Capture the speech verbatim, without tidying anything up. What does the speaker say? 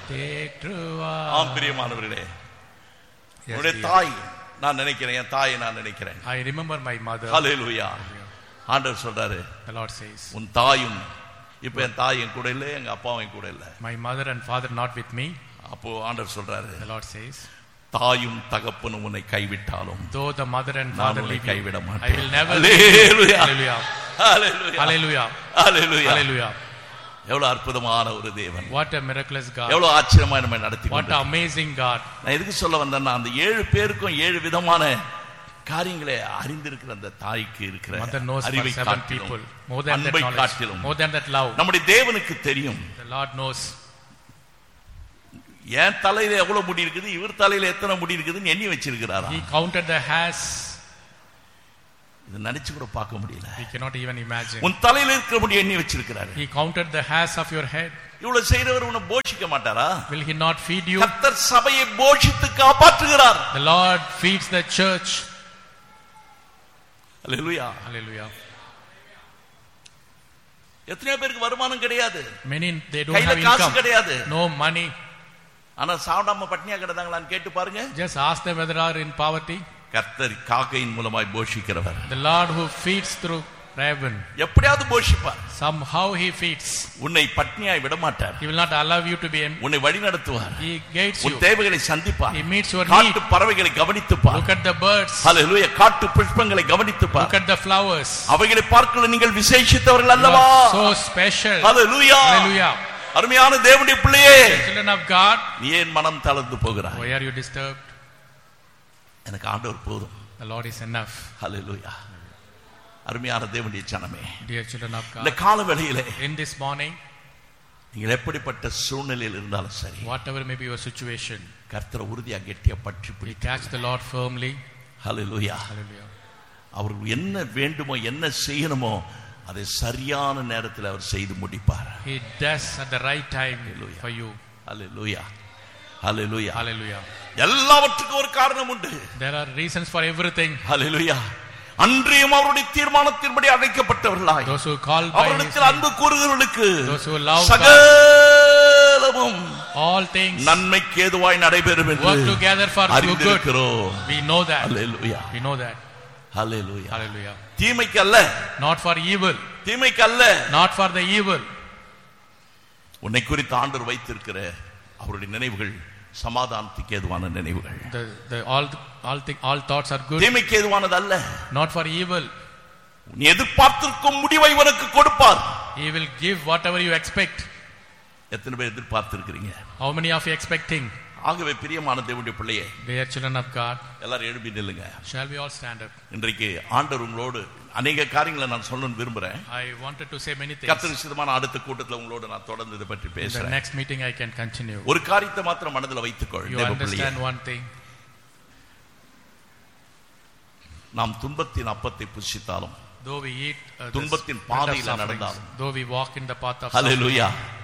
take true heart. ஆம் பிரியமானவர்களே, உன்னுடைய தாய் நான் நினைக்கிறேன், என் தாயை நான் நினைக்கிறேன். I remember my mother. ஹல்லேலூயா. ஆண்டவர் சொல்றாரு, The Lord says, உன் தாயும், இப்ப என் தாய் என் கூட இல்ல, எங்க அப்பாவும் என் கூட இல்ல. my mother and father not with me. அப்போ ஆண்டவர் சொல்றாரு, The Lord says, தாயும் தகப்பனும் உன்னை கைவிட்டாலும் though the mother and father leave you, கைவிட I மாட்டேன். will never hallelujah. Hallelujah. Hallelujah. Hallelujah. Hallelujah. Hallelujah. எவ்வளவு அற்புதமான ஒரு தேவன், What a miraculous God. எவ்வளவு ஆச்சரியமா நம்மை நடத்தி What கொண்டிருக்கிறார். an amazing God. நான் எதுக்கு சொல்ல வந்தேன்னா, அந்த ஏழு பேருக்கும் ஏழு விதமான காரியங்களை அறிந்திருக்கிற அந்த தாய்க்கு இருக்கிற Mother knows for அறிவை seven people. காட்டிலும், More than that அன்பை knowledge. காட்டிலும் More than that love. நம்முடைய தேவனுக்கு தெரியும். The Lord knows. என் தலையில எவ்வளவு முடி இருக்குது, இவர் தலையில எத்தனை முடி இருக்குதுன்னு எண்ணி வச்சிருக்கிறாரா. He counted the hairs. இது நினைச்சு கூட பார்க்க முடியல. We cannot even imagine. உன் தலையில இருக்கிற முடி எண்ணி வச்சிருக்கிறாரு. He counted the hairs of your head. இவ்வளவு செய்றவர் உன்னை போஷிக்க மாட்டாரா? Will he not feed you? கர்த்தர் சபையை போஷித்து காப்பாற்றுகிறார். The Lord feeds the church. Hallelujah. Hallelujah. எத்தனை பேருக்கு வருமானம் கிடையாது, Many they don't கையில have காசு income. கிடையாது, No money. ஆனா சாப்பிடாம பட்னியா கிடந்தாங்களான்னு கேட்டு பாருங்க. Just ask them whether they are in poverty. கர்த்தர் காக்கையின் மூலமாய் போஷிக்கிறவர். The Lord who feeds through raven. எப்படியாவது போஷிப்பார். Somehow he feeds. உன்னை பட்னியாய் விட மாட்டார். He will not allow you to be empty. உன்னை வழி நடத்துவார். He guides உன் you. தேவைகளை சந்திப்பார். He meets your need. காட்டு பறவைகளை கவனித்துப்பார். Look at the birds. ஹல்லேலூயா. காட்டு புஷ்பங்களை கவனித்துப்பார். Look at the flowers. அவைகளை பார்க்க நீங்கள் விசேஷித்தவர்கள் அல்லவா? So special. ஹல்லேலூயா. Hallelujah. அருமையான தேவனுடைய பிள்ளையே, Children of God, நீ ஏன் மனம் தளர்ந்து போகிறாய்? why are you disturbed? எனக்கு ஆண்டவர் போதும். The Lord is enough. ஹல்லேலூயா. அருமையான தேவனுடைய ஜனமே, Dear children of இந்த God, கால வேளையிலே in this morning, நீங்கள் எப்படிப்பட்ட சூழ்நிலையில் இருந்தாலும் சரி, whatever may be your situation, கர்த்தரை உறுதியா கெட்டியா பற்றி we பிடித்து, catch the Lord firmly. Hallelujah. Hallelujah. அவருக்கு என்ன வேண்டுமோ என்ன செய்யணுமோ அதை சரியான நேரத்தில் அவர் செய்து முடிப்பார். He does at the right time for you. Hallelujah. Hallelujah. Hallelujah. எல்லாவற்றுக்கும் ஒரு காரணம் உண்டு. There are reasons for everything. ஹல்லேலூயா. அன்றியும் அவருடைய தீர்மானத்தின்படி அழைக்கப்பட்டவர்களாய், Those who call by His அவரிடத்தில் name, அன்பு கூறுகிறவர்களுக்கு those who love God, சகலமும் all things நன்மைக்கு ஏதுவாய் நடைபெறும் என்று work together for your good. அறிந்திருக்கிறோம். We know that. Hallelujah. We know that. Hallelujah. Hallelujah. தீமைக்கு அல்ல, Not for evil. தீமைக்கு அல்ல, Not for the evil. உன்னை குறித்து ஆண்டவர் வைத்திருக்கிற அவருடைய நினைவுகள் சமாதானத்துக்கு ஏதுவான நினைவுகள். The, the, all, all, thing, all thoughts are good. தீமைக்கு ஏதுவானது அல்ல. Not for evil. நீ எதிர்பார்த்திருக்கும் முடிவை உனக்கு கொடுப்பார். He will give whatever you expect. எத்தனை பேர் எதிர்பார்த்திருக்கிறீங்க? How many of you expecting? ஆகவே பிரியமான தேவனுடைய பிள்ளையே, Dear children of God, எல்லாரும் எழுப்பி நில்லுங்க. shall we all stand up? இன்றைக்கு ஆண்டவர் உங்களோடு அநேக காரியங்களை நான் சொல்லணும்னு விரும்புறேன். I wanted to say many things. கர்த்தர் சித்தமான அடுத்த கூட்டத்தில் உங்களோடு நான் தொடர்ந்து இதை பற்றி In the பேசுறேன். next meeting I can continue. ஒரு காரியத்தை மாத்திரம் மனதில் வைத்துக்கொள். You தேவ பிள்ளையே, understand one thing. நாம் துன்பத்தின் அப்பத்தை புசித்தாலும், Though we eat uh, this துன்பத்தின் bread of பாதையில sufferings, நடந்தாலும், though we walk in the path of hallelujah, suffering,